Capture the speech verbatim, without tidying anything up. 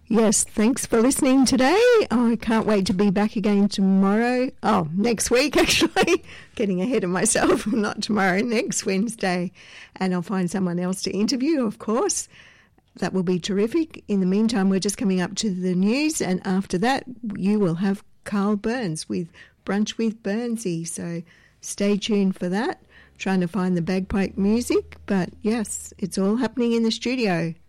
Yes, thanks for listening today. I can't wait to be back again tomorrow. Oh, next week, actually. Getting ahead of myself. Not tomorrow, next Wednesday. And I'll find someone else to interview, of course. That will be terrific. In the meantime, we're just coming up to the news. And after that, you will have Carl Burns with Brunch with Burnsy. So stay tuned for that. Trying to find the bagpipe music. But yes, it's all happening in the studio.